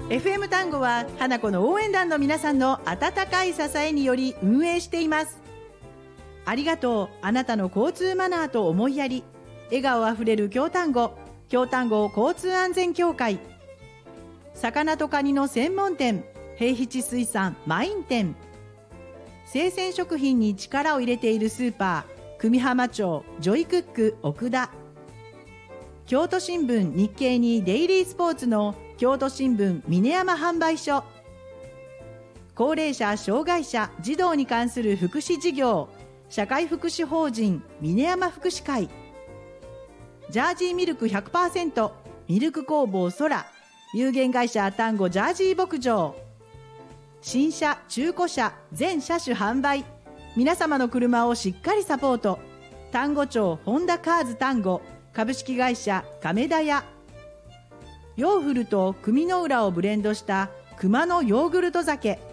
FM 単語は花子の応援団の皆さんの温かい支えにより運営しています。ありがとう。あなたの交通マナーと思いやり、笑顔あふれる京丹後交通安全協会、魚とカニの専門店平七水産マイン店、生鮮食品に力を入れているスーパー久美浜町ジョイクック奥田、京都新聞日経にデイリースポーツの京都新聞峰山販売所、高齢者障害者児童に関する福祉事業社会福祉法人峰山福祉会、ジャージーミルク 100% ミルク工房空有限会社丹後ジャージー牧場、新車中古車全車種販売、皆様の車をしっかりサポート、丹後町ホンダカーズ丹後株式会社亀田屋、ヨーフルと組の浦をブレンドした熊のヨーグルト酒、